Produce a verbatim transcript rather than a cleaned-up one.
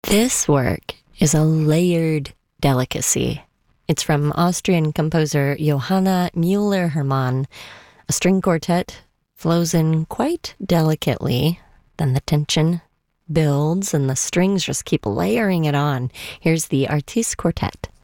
This work is a layered delicacy. It's from Austrian composer Johanna Müller-Hermann. A string quartet flows in quite delicately, then the tension builds and the strings just keep layering it on. Here's the Artiste Quartet.